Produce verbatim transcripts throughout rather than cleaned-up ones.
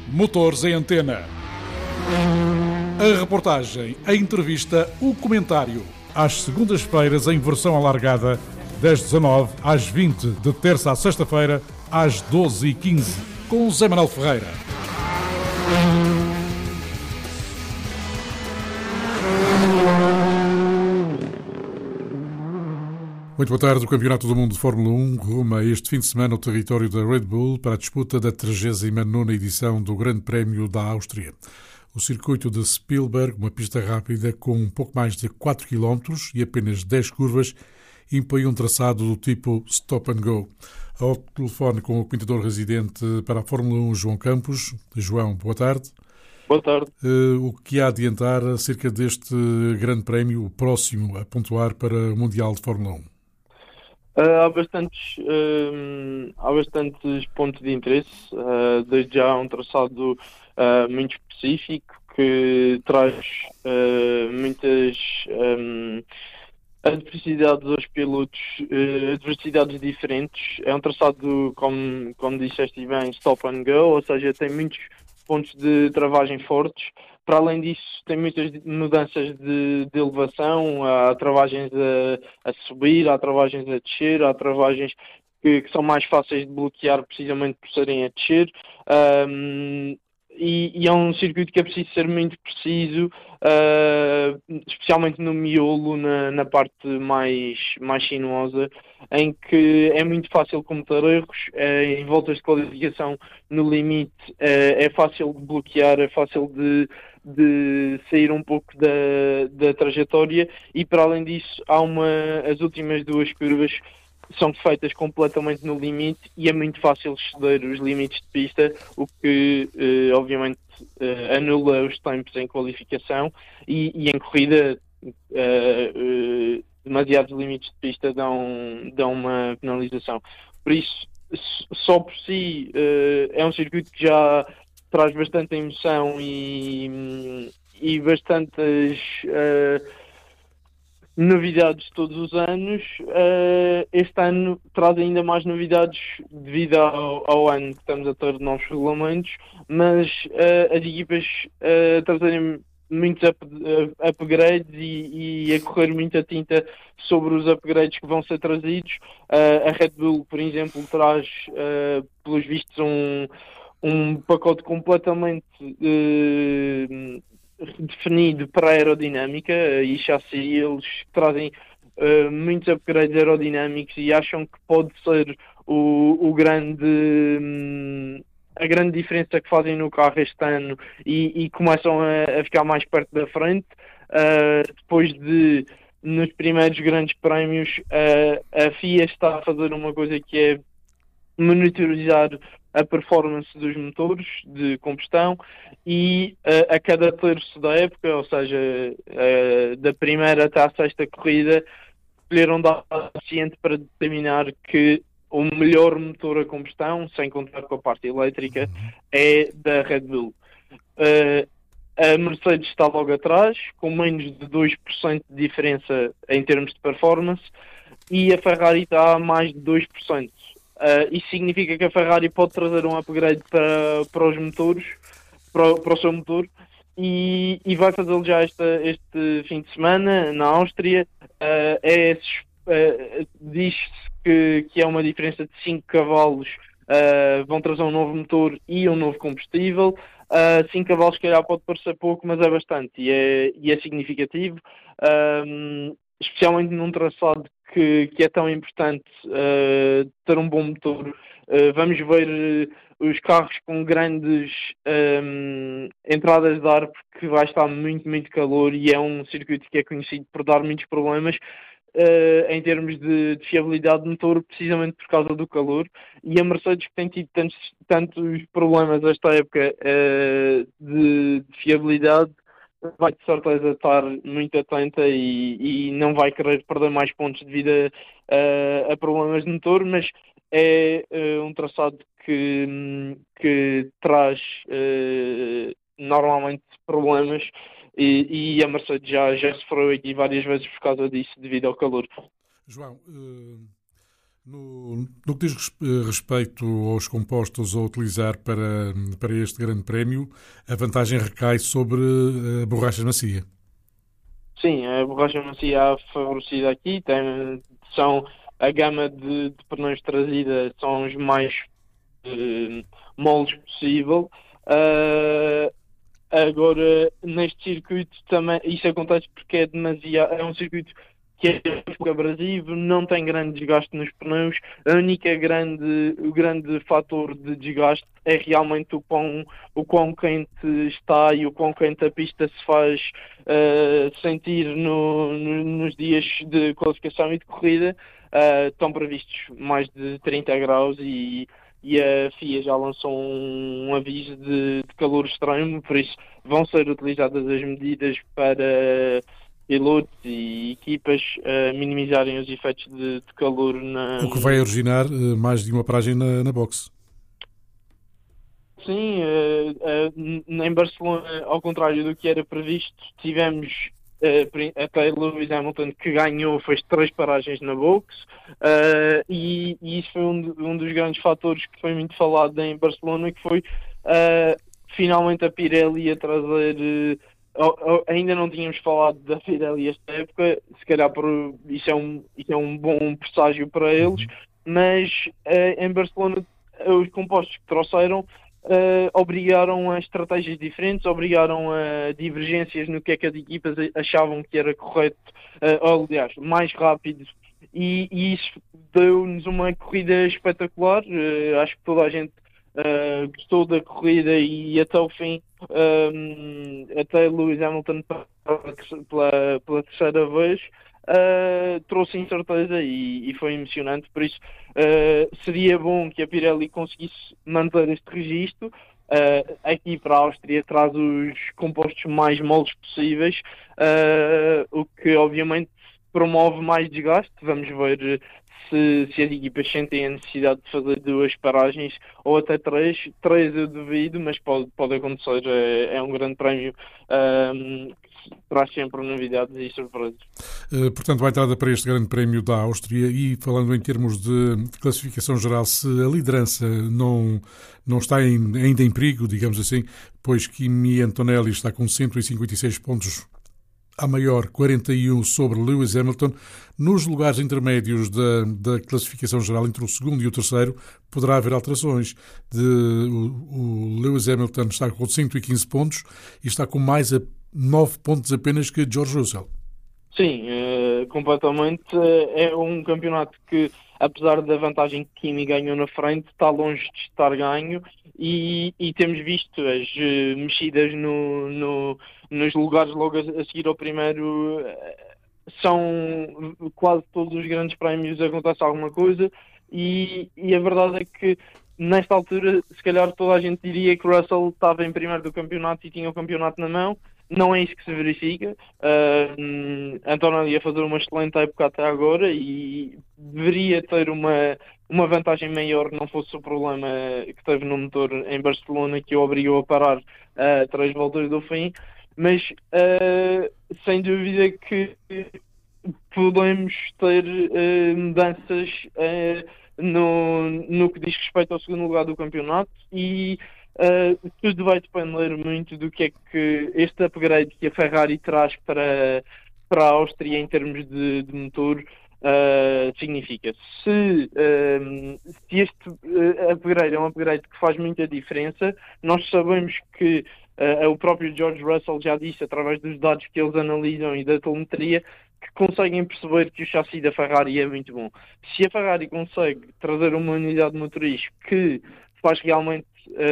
Motores em Antena. A reportagem, a entrevista, o comentário. Às segundas-feiras em versão alargada, das dezanove às vinte, de terça a sexta-feira, às doze e quinze, com José Manuel Ferreira. Muito boa tarde. O Campeonato do Mundo de Fórmula um ruma este fim de semana ao território da Red Bull para a disputa da trigésima nona edição do Grande Prémio da Áustria. O circuito de Spielberg, uma pista rápida com um pouco mais de quatro quilómetros e apenas dez curvas, impõe um traçado do tipo stop and go. Ao telefone com o comentador residente para a Fórmula um, João Campos. João, boa tarde. Boa tarde. Uh, o que há a adiantar acerca deste Grande Prémio, o próximo a pontuar para o Mundial de Fórmula um? Uh, há, bastantes, uh, há bastantes pontos de interesse, uh, desde já um traçado uh, muito específico que traz uh, muitas um, adversidades aos pilotos, uh, adversidades diferentes. É um traçado, como, como disseste bem, stop and go, ou seja, tem muitos pontos de travagem fortes. Para além disso, tem muitas mudanças de, de elevação, há travagens a, a subir, há travagens a descer, há travagens que, que são mais fáceis de bloquear precisamente por serem a descer. Um, e, e é um circuito que é preciso ser muito preciso, uh, especialmente no miolo, na, na parte mais, mais sinuosa, em que é muito fácil cometer erros, uh, em voltas de qualificação no limite uh, é fácil de bloquear, é fácil de de sair um pouco da, da trajetória e, para além disso, há uma, as últimas duas curvas são feitas completamente no limite e é muito fácil exceder os limites de pista, o que eh, obviamente eh, anula os tempos em qualificação e, e em corrida eh, eh, demasiados limites de pista dão, dão uma penalização. Por isso, só por si eh, é um circuito que já traz bastante emoção e, e bastantes uh, novidades todos os anos. Uh, este ano traz ainda mais novidades devido ao, ao ano que estamos a ter novos regulamentos, mas uh, as equipas uh, trazem muitos up, uh, upgrades e, e a correr muita tinta sobre os upgrades que vão ser trazidos. Uh, a Red Bull, por exemplo, traz, uh, pelos vistos, um um pacote completamente uh, definido para a aerodinâmica e chassi. Eles trazem uh, muitos upgrades aerodinâmicos e acham que pode ser o, o grande, um, a grande diferença que fazem no carro este ano e, e começam a, a ficar mais perto da frente. Uh, depois de, nos primeiros grandes prémios, uh, a F I A está a fazer uma coisa que é monitorizar a performance dos motores de combustão e uh, a cada terço da época, ou seja, uh, da primeira até à sexta corrida, escolheram dar suficiente para determinar que o melhor motor a combustão, sem contar com a parte elétrica, é da Red Bull. Uh, a Mercedes está logo atrás, com menos de dois por cento de diferença em termos de performance, e a Ferrari está a mais de dois por cento. Uh, isso significa que a Ferrari pode trazer um upgrade para, para os motores, para, para o seu motor, e, e vai fazê-lo já esta, este fim de semana na Áustria. Uh, é, uh, diz-se que, que é uma diferença de cinco cavalos, uh, vão trazer um novo motor e um novo combustível. Uh, cinco cavalos, se calhar, pode parecer pouco, mas é bastante e é, e é significativo, um, especialmente num traçado Que, que é tão importante uh, ter um bom motor. Uh, vamos ver uh, os carros com grandes um, entradas de ar, porque vai estar muito, muito calor e é um circuito que é conhecido por dar muitos problemas uh, em termos de, de fiabilidade de motor, precisamente por causa do calor. E a Mercedes, que tem tido tantos, tantos problemas esta época uh, de, de fiabilidade, vai de certeza estar muito atenta e, e não vai querer perder mais pontos devido a, a, a problemas de motor, mas é uh, um traçado que, que traz uh, normalmente problemas e, e a Mercedes já, já sofreu aqui várias vezes por causa disso devido ao calor. João, uh, No, no que diz respeito aos compostos a utilizar para, para este grande prémio, a vantagem recai sobre a borracha macia. Sim, a borracha macia favorecida aqui tem, são a gama de, de pneus trazida são os mais uh, moles possível. Uh, agora, neste circuito também, isso acontece porque é demasiado, é um circuito que é pouco abrasivo, não tem grande desgaste nos pneus. A única grande, o grande fator de desgaste é realmente o quão, o quão quente está e o quão quente a pista se faz uh, sentir no, no, nos dias de qualificação e de corrida. Uh, estão previstos mais de trinta graus e, e a F I A já lançou um, um aviso de, de calor extremo, por isso vão ser utilizadas as medidas para pilotos e equipas uh, minimizarem os efeitos de, de calor na... O que vai originar uh, mais de uma paragem na, na boxe. Sim, uh, uh, em Barcelona, ao contrário do que era previsto, tivemos uh, até Lewis Hamilton que ganhou, fez três paragens na boxe, uh, e, e isso foi um, um dos grandes fatores que foi muito falado em Barcelona, que foi uh, finalmente a Pirelli a trazer... Uh, ainda não tínhamos falado da Pirelli esta época, se calhar por, isso, é um, isso é um bom presságio para eles, mas uh, em Barcelona os compostos que trouxeram uh, obrigaram a estratégias diferentes, obrigaram a divergências no que é que as equipas achavam que era correto, uh, ou, aliás, mais rápido, e, e isso deu-nos uma corrida espetacular. Uh, acho que toda a gente Uh, gostou da corrida e até o fim, um, até Lewis Hamilton pela, pela terceira vez uh, trouxe incerteza e, e foi emocionante. Por isso uh, seria bom que a Pirelli conseguisse manter este registro. Uh, aqui para a Áustria traz os compostos mais moles possíveis, uh, o que obviamente promove mais desgaste. Vamos ver se, se as equipas sentem a necessidade de fazer duas paragens ou até três. Três eu duvido, mas pode, pode acontecer. É, é um grande prémio um, que traz sempre novidades e surpresas. Uh, portanto, a entrada para este grande prémio da Áustria, e falando em termos de, de classificação geral, se a liderança não, não está em, ainda em perigo, digamos assim, pois Kimi Antonelli está com cento e cinquenta e seis pontos, a maior quarenta e um sobre Lewis Hamilton. Nos lugares intermédios da, da classificação geral, entre o segundo e o terceiro, poderá haver alterações. De, o, o Lewis Hamilton está com cento e quinze pontos e está com mais a nove pontos apenas que George Russell. Sim, uh, completamente. É um campeonato que, apesar da vantagem que Kimi ganhou na frente, está longe de estar ganho, e, e temos visto as uh, mexidas no, no, nos lugares logo a, a seguir ao primeiro. Uh, são quase todos os grandes prémios, acontece alguma coisa, e, e a verdade é que nesta altura, se calhar toda a gente diria que o Russell estava em primeiro do campeonato e tinha o campeonato na mão. Não é isso que se verifica. Uh, Antonelli ia fazer uma excelente época até agora e deveria ter uma, uma vantagem maior, não fosse o problema que teve no motor em Barcelona, que o obrigou a parar uh, três voltas do fim. Mas uh, sem dúvida que podemos ter uh, mudanças uh, no, no que diz respeito ao segundo lugar do campeonato, e Uh, tudo vai depender muito do que é que este upgrade que a Ferrari traz para, para a Áustria em termos de, de motor uh, significa. Se, uh, se este uh, upgrade é um upgrade que faz muita diferença, nós sabemos que uh, o próprio George Russell já disse, através dos dados que eles analisam e da telemetria, que conseguem perceber que o chassi da Ferrari é muito bom. Se a Ferrari consegue trazer uma unidade motriz que faz realmente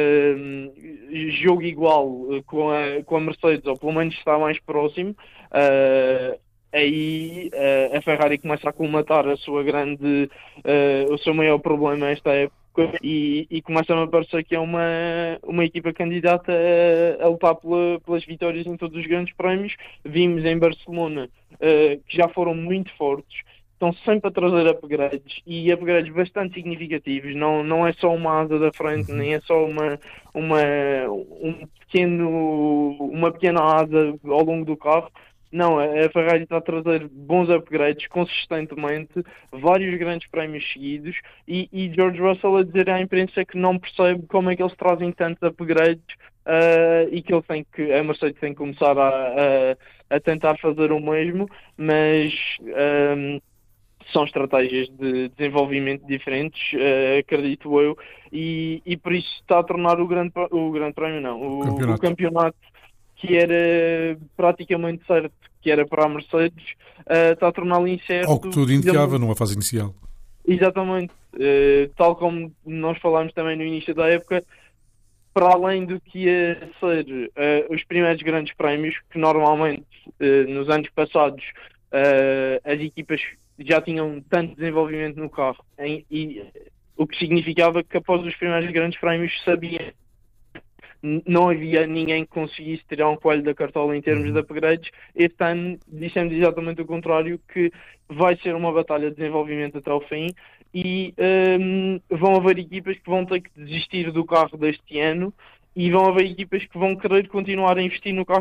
uh, jogo igual uh, com, a, com a Mercedes, ou pelo menos está mais próximo, uh, aí uh, a Ferrari começa a colmatar a sua grande, uh, o seu maior problema esta época, e, e começa a parecer que é uma, uma equipa candidata a, a lutar pela, pelas vitórias em todos os grandes prémios. Vimos em Barcelona uh, que já foram muito fortes. Estão sempre a trazer upgrades, e upgrades bastante significativos. Não, não é só uma asa da frente, nem é só uma, uma, um pequeno, uma pequena asa ao longo do carro. não, a Ferrari está a trazer bons upgrades consistentemente, vários grandes prémios seguidos, e, e George Russell a dizer à imprensa que não percebe como é que eles trazem tantos upgrades, uh, e que ele tem que, a Mercedes tem que começar a, a, a tentar fazer o mesmo, mas um, são estratégias de desenvolvimento diferentes, uh, acredito eu, e, e por isso está a tornar o grande, o grande prémio, não, o, Campeonato. o campeonato, que era praticamente certo que era para a Mercedes, uh, está a torná-lo incerto. Ao que tudo indicava numa fase inicial. Exatamente. Uh, tal como nós falámos também no início da época, para além do que ia ser uh, os primeiros grandes prémios, que normalmente uh, nos anos passados uh, as equipas já tinham tanto desenvolvimento no carro, em, e, o que significava que após os primeiros grandes prémios sabia não havia ninguém que conseguisse tirar um coelho da cartola em termos de upgrades. Este ano dissemos exatamente o contrário, que vai ser uma batalha de desenvolvimento até ao fim, e um, vão haver equipas que vão ter que desistir do carro deste ano, e vão haver equipas que vão querer continuar a investir no carro